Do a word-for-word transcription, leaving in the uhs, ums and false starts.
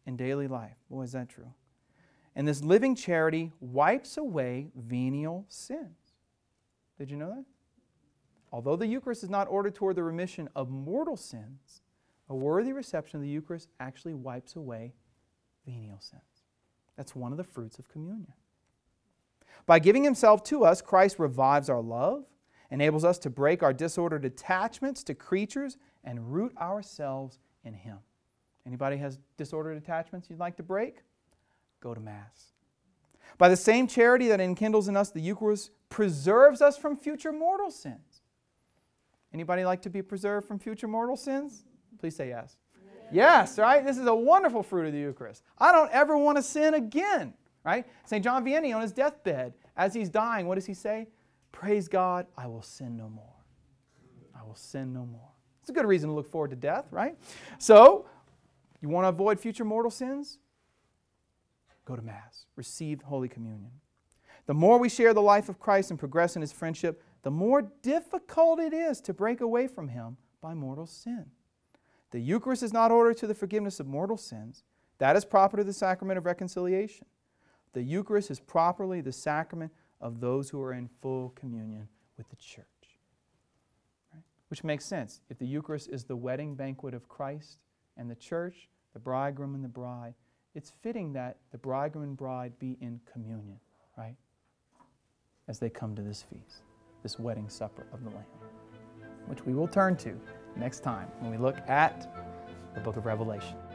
in daily life. Boy, is that true. And this living charity wipes away venial sins. Did you know that? Although the Eucharist is not ordered toward the remission of mortal sins, a worthy reception of the Eucharist actually wipes away venial sins. That's one of the fruits of communion. By giving Himself to us, Christ revives our love, enables us to break our disordered attachments to creatures, and root ourselves in Him. Anybody has disordered attachments you'd like to break? Go to Mass. By the same charity that enkindles in us the Eucharist preserves us from future mortal sins. Anybody like to be preserved from future mortal sins? Please say yes. Yes, yes, right? This is a wonderful fruit of the Eucharist. I don't ever want to sin again, right? Saint John Vianney on his deathbed, as he's dying, what does he say? Praise God, I will sin no more. I will sin no more. It's a good reason to look forward to death, right? So, you want to avoid future mortal sins? Go to Mass. Receive Holy Communion. The more we share the life of Christ and progress in His friendship, the more difficult it is to break away from Him by mortal sin. The Eucharist is not ordered to the forgiveness of mortal sins. That is proper to the sacrament of reconciliation. The Eucharist is properly the sacrament of those who are in full communion with the Church. Right? Which makes sense. If the Eucharist is the wedding banquet of Christ and the Church, the bridegroom and the bride, it's fitting that the bridegroom and bride be in communion, right? As they come to this feast, this wedding supper of the Lamb, which we will turn to next time when we look at the book of Revelation.